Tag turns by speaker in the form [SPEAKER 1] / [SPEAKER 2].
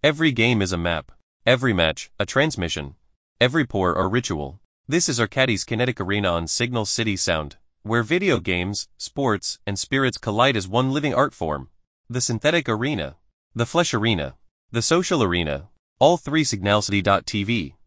[SPEAKER 1] Every game is a map. Every match, a transmission. Every pour, a ritual. This is Arcadis Kinetic Arena on Signal City Sound, where video games, sports, and spirits collide as one living art form. The synthetic arena. The flesh arena. The social arena. All three Signalcity.tv.